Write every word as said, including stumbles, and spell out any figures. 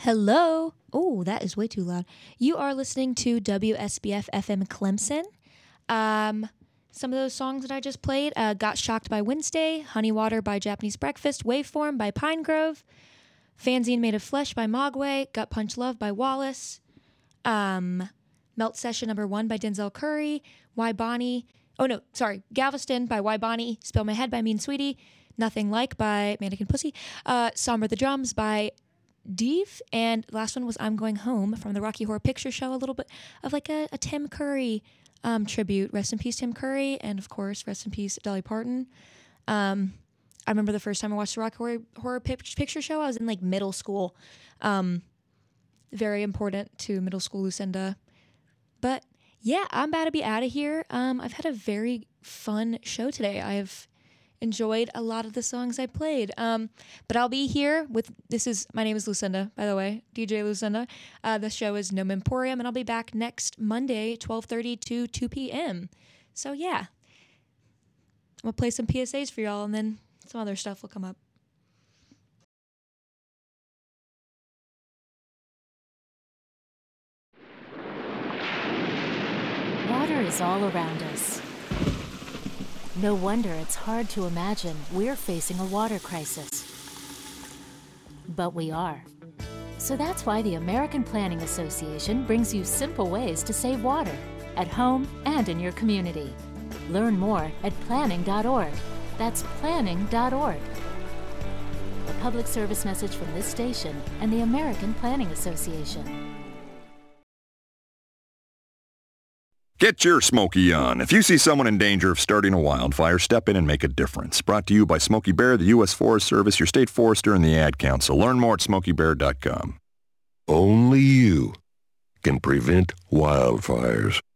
Hello. Oh, that is way too loud. You are listening to W S B F F M Clemson. Um, some of those songs that I just played, uh, Got Shocked by Wednesday, Honey Water by Japanese Breakfast, Waveform by Pine Grove, Fanzine Made of Flesh by Mogwai, Gut Punch Love by Wallace, um, Melt Session Number One by Denzel Curry, Why Bonnie, oh no, sorry, Galveston by Why Bonnie, Spill My Head by Mean Sweetie, Nothing Like by Mannequin Pussy, uh, Somber the Drums by Deeve, and the last one was I'm Going Home from the Rocky Horror Picture Show, a little bit of like a, a Tim Curry um, tribute. Rest in peace, Tim Curry, and of course, rest in peace, Dolly Parton. Um, I remember the first time I watched the Rocky Horror, Horror Picture Show, I was in like middle school. Um, very important to middle school Lucinda. But yeah, I'm about to be out of here. Um, I've had a very fun show today. I've enjoyed a lot of the songs I played. Um, but I'll be here with, this is, my name is Lucinda, by the way, D J Lucinda. Uh, the show is Gnome Emporium, and I'll be back next Monday, twelve thirty to two p.m. So yeah, I'm going to play some P S As for y'all, and then some other stuff will come up. Water is all around us. No wonder it's hard to imagine we're facing a water crisis. But we are. So that's why the American Planning Association brings you simple ways to save water at home and in your community. Learn more at planning dot org. That's planning dot org. A public service message from this station and the American Planning Association. Get your Smokey on. If you see someone in danger of starting a wildfire, step in and make a difference. Brought to you by Smokey Bear, the U S Forest Service, your state forester, and the Ad Council. Learn more at smokey bear dot com. Only you can prevent wildfires.